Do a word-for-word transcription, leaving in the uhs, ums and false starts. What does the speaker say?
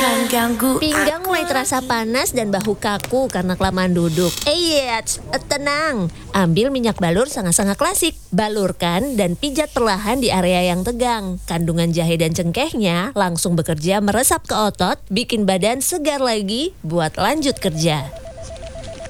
Jangan ganggu Pinggang aku mulai terasa panas dan bahu kaku karena kelamaan duduk. Eits, tenang. Ambil minyak balur sangat-sangat klasik. Balurkan dan pijat perlahan di area yang tegang. Kandungan jahe dan cengkehnya langsung bekerja meresap ke otot, bikin badan segar lagi buat lanjut kerja.